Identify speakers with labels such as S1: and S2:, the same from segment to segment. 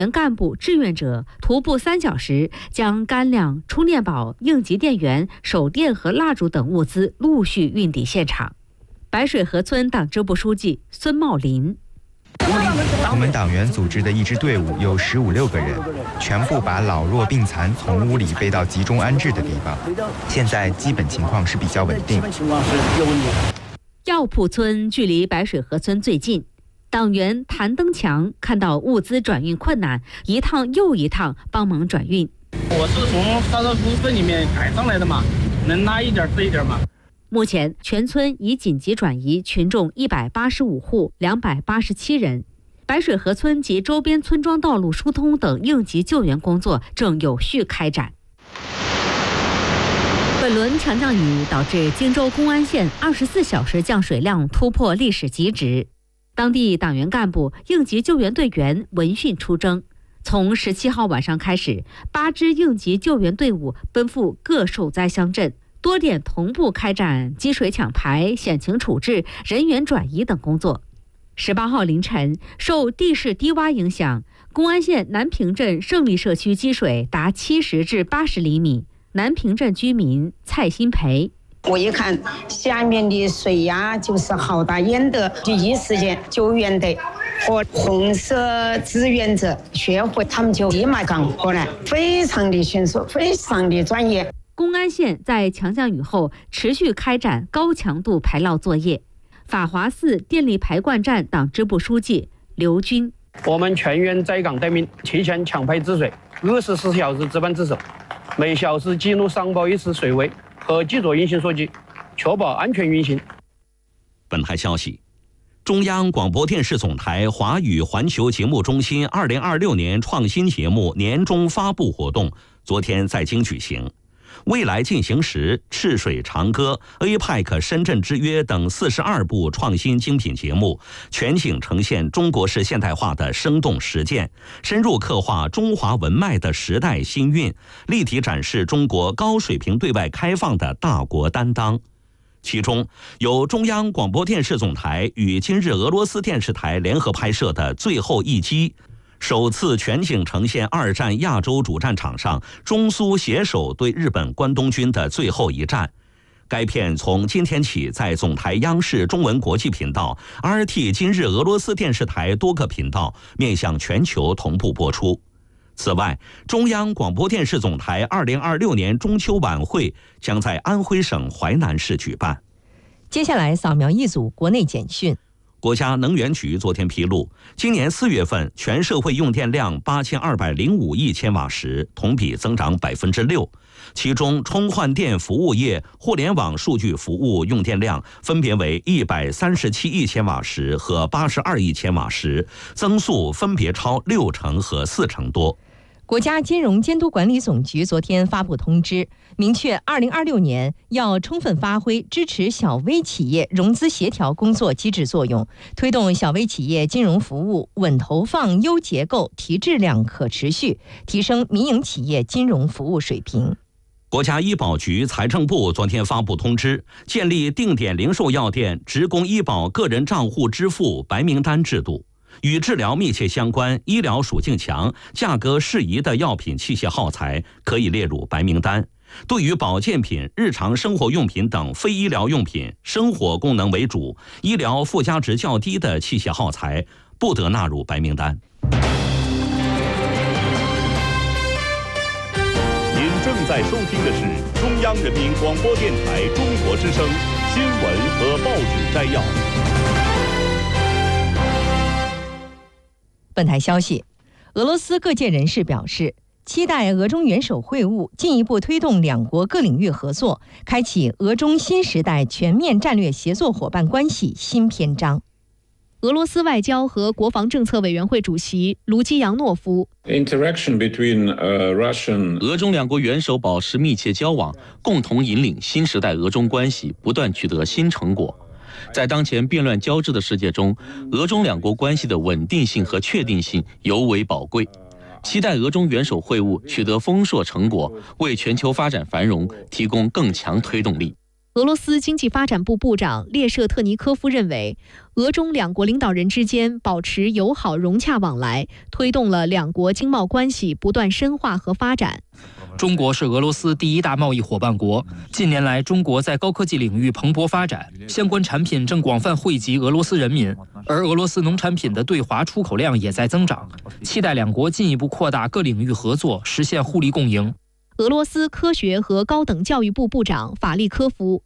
S1: 干部、志愿者徒步3小时，将干粮、充电宝、应急电源、手电和蜡烛等物资陆续运抵现场。白水河村党支部书记孙茂林。
S2: 我们党员组织的一支队伍有15、16个人，全部把老弱病残从屋里背到集中安置的地方。现在基本情况是比较稳定。
S1: 药铺村距离白水河村最近，党员谭登强看到物资转运困难，一趟又一趟帮忙转运。
S3: 我是从沙头部分里面赶上来的嘛，能拉一点是一点嘛。
S1: 目前，全村已紧急转移群众185户287人，白水河村及周边村庄道路疏通等应急救援工作正有序开展。本轮强降雨导致荆州公安县24小时降水量突破历史极值，当地党员干部、应急救援队员闻讯出征。从17号晚上开始，8支应急救援队伍奔赴各受灾乡镇，多点同步开展积水抢排、险情处置、人员转移等工作。18号凌晨，受地势低洼影响，公安县南平镇胜利社区积水达70至80厘米。南平镇居民蔡新培，
S4: 我一看下面的水压就是好大，淹的第一时间救援队和红色志愿者学会，他们就立马赶过来，非常的迅速，非常的专业。
S1: 公安县在强降雨后持续开展高强度排涝作业。法华寺电力排灌站党支部书记刘军，
S3: 我们全员在岗待命，提前抢排治水，24小时值班值守，每小时记录上报一次水位和记录运行数据，确保安全运行。
S5: 本台消息，中央广播电视总台华语环球节目中心2026年创新节目年终发布活动昨天在京举行。未来进行时、赤水长歌、APEC 深圳之约等42部创新精品节目，全景呈现中国式现代化的生动实践，深入刻画中华文脉的时代新韵，立体展示中国高水平对外开放的大国担当。其中，由中央广播电视总台与今日俄罗斯电视台联合拍摄的《最后一击》，首次全景呈现2战亚洲主战场上中苏携手对日本关东军的最后一战。该片从今天起在总台央视中文国际频道、RT 今日俄罗斯电视台多个频道面向全球同步播出。此外，中央广播电视总台2026年中秋晚会将在安徽省淮南市举办。
S6: 接下来扫描一组国内简讯。
S5: 国家能源局昨天披露，今年4月份全社会用电量8205亿千瓦时，同比增长6%。其中，充换电服务业、互联网数据服务用电量分别为137亿千瓦时和82亿千瓦时，增速分别超60%和40%多。
S6: 国家金融监督管理总局昨天发布通知，明确2026年要充分发挥支持小微企业融资协调工作机制作用，推动小微企业金融服务稳投放、优结构、提质量、可持续，提升民营企业金融服务水平。
S5: 国家医保局、财政部昨天发布通知，建立定点零售药店职工医保个人账户支付白名单制度。与治疗密切相关、医疗属性强、价格适宜的药品、器械耗材可以列入白名单。对于保健品、日常生活用品等非医疗用品、生活功能为主、医疗附加值较低的器械耗材，不得纳入白名单。
S7: 您正在收听的是中央人民广播电台中国之声新闻和报纸摘要。
S6: 本台消息，俄罗斯各界人士表示，期待俄中元首会晤进一步推动两国各领域合作，开启俄中新时代全面战略协作伙伴关系新篇章。
S8: 俄罗斯外交和国防政策委员会主席卢基扬诺夫，
S9: 俄中两国元首保持密切交往，共同引领新时代俄中关系不断取得新成果。在当前变乱交织的世界中，俄中两国关系的稳定性和确定性尤为宝贵。期待俄中元首会晤取得丰硕成果，为全球发展繁荣提供更强推动力。
S8: 俄罗斯经济发展部部长列舍特尼科夫认为，俄中两国领导人之间保持友好融洽往来，推动了两国经贸关系不断深化和发展。
S10: 中国是俄罗斯第一大贸易伙伴国，近年来中国在高科技领域蓬勃发展，相关产品正广泛惠及俄罗斯人民，而俄罗斯农产品的对华出口量也在增长，期待两国进一步扩大各领域合作，实现互利共赢。
S8: 俄罗斯科学和高等教育部部长法利科夫，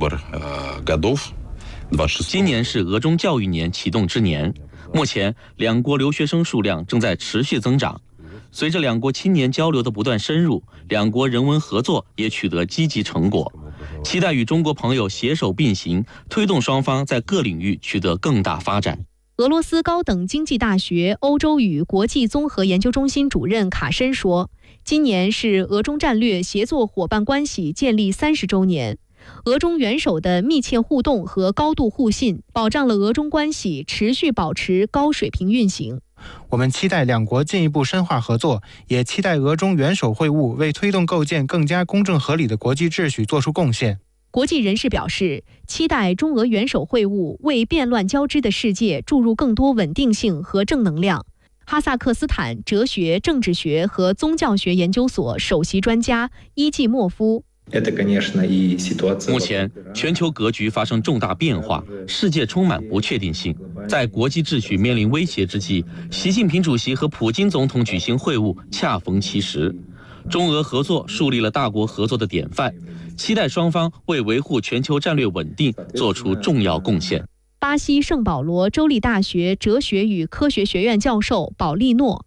S9: 今年是俄中教育年启动之年，目前两国留学生数量正在持续增长。随着两国青年交流的不断深入，两国人文合作也取得积极成果，期待与中国朋友携手并行，推动双方在各领域取得更大发展。
S8: 俄罗斯高等经济大学欧洲与国际综合研究中心主任卡申说，今年是俄中战略协作伙伴关系建立30周年，俄中元首的密切互动和高度互信，保障了俄中关系持续保持高水平运行。
S11: 我们期待两国进一步深化合作，也期待俄中元首会晤为推动构建更加公正合理的国际秩序做出贡献。
S8: 国际人士表示，期待中俄元首会晤为变乱交织的世界注入更多稳定性和正能量。哈萨克斯坦哲学、政治学和宗教学研究所首席专家伊季莫夫，
S9: 目前全球格局发生重大变化，世界充满不确定性。在国际秩序面临威胁之际，习近平主席和普京总统举行会晤恰逢其时，中俄合作树立了大国合作的典范，期待双方为维护全球战略稳定做出重要贡献。
S8: 巴西圣保罗州立大学哲学与科学学院教授保利诺，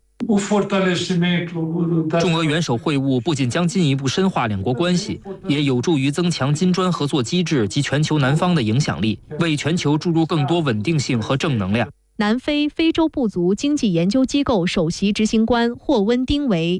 S10: 中俄元首会晤不仅将进一步深化两国关系，也有助于增强金砖合作机制及全球南方的影响力，为全球注入更多稳定性和正能量。
S8: 南非非洲部族经济研究机构首席执行官霍温丁维，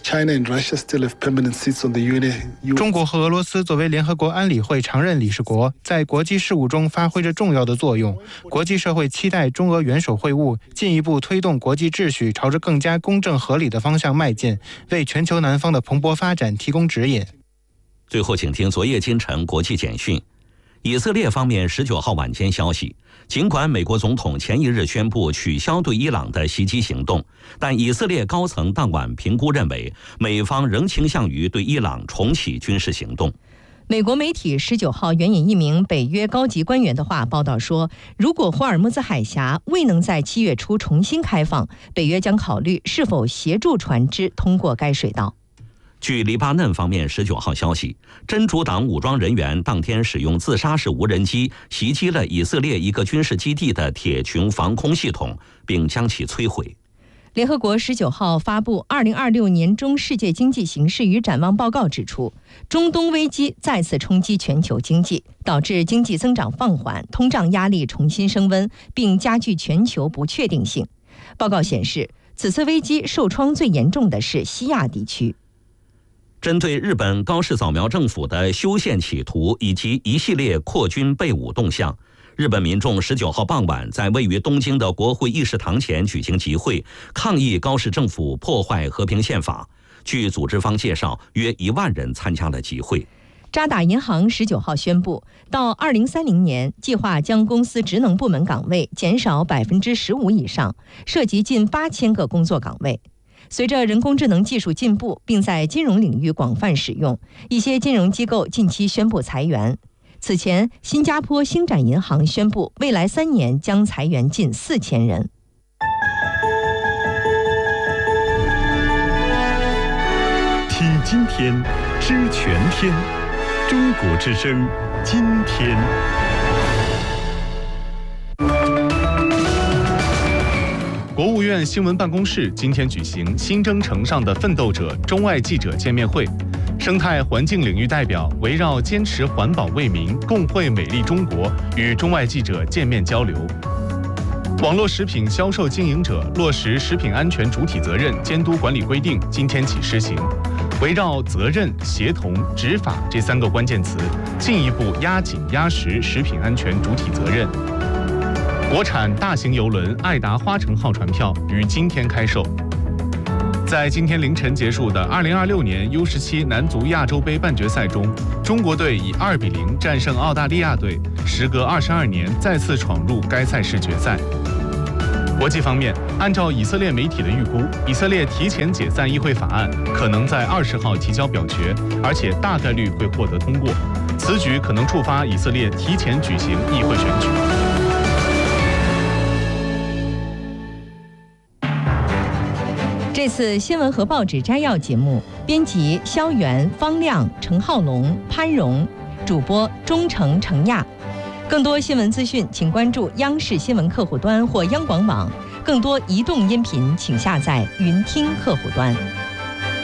S11: 中国和俄罗斯作为联合国安理会常任理事国，在国际事务中发挥着重要的作用。国际社会期待中俄元首会晤进一步推动国际秩序朝着更加公正合理的方向迈进，为全球南方的蓬勃发展提供指引。
S5: 最后，请听昨夜今晨国际简讯。以色列方面19号晚间消息，尽管美国总统前一日宣布取消对伊朗的袭击行动，但以色列高层当晚评估认为，美方仍倾向于对伊朗重启军事行动。
S6: 美国媒体19号援引一名北约高级官员的话报道说，如果霍尔木兹海峡未能在7月初重新开放，北约将考虑是否协助船只通过该水道。
S5: 据黎巴嫩方面19号消息，真主党武装人员当天使用自杀式无人机袭击了以色列一个军事基地的铁穹防空系统，并将其摧毁。
S6: 联合国19号发布2026年中世界经济形势与展望报告指出，中东危机再次冲击全球经济，导致经济增长放缓，通胀压力重新升温，并加剧全球不确定性。报告显示，此次危机受创最严重的是西亚地区。
S5: 针对日本高市早苗政府的修宪企图以及一系列扩军备武动向，日本民众19号傍晚在位于东京的国会议事堂前举行集会，抗议高市政府破坏和平宪法。据组织方介绍，约1万人参加了集会。
S6: 渣打银行19号宣布，到2030年，计划将公司职能部门岗位减少15%以上，涉及近8000个工作岗位。随着人工智能技术进步，并在金融领域广泛使用，一些金融机构近期宣布裁员。此前，新加坡星展银行宣布，未来3年将裁员近4000人。
S7: 听今天，知全天，中国之声，今天。国务院新闻办公室今天举行新征程上的奋斗者中外记者见面会，生态环境领域代表围绕坚持环保为民，共绘美丽中国，与中外记者见面交流。网络食品销售经营者落实食品安全主体责任监督管理规定今天起施行，围绕责任、协同、执法这3个关键词，进一步压紧压实食品安全主体责任。国产大型邮轮爱达花城号船票于今天开售。 在今天凌晨结束的2026年 U17 男足亚洲杯半决赛中，中国队以2-0战胜澳大利亚队，时隔22年再次闯入该赛事决赛。国际方面，按照以色列媒体的预估，以色列提前解散议会法案可能在20号提交表决，而且大概率会获得通过。此举可能触发以色列提前举行议会选举。
S6: 这次新闻和报纸摘要节目，编辑肖元、方亮、程浩龙、潘荣，主播钟诚、程亚。更多新闻资讯，请关注央视新闻客户端或央广网。更多移动音频，请下载云听客户端。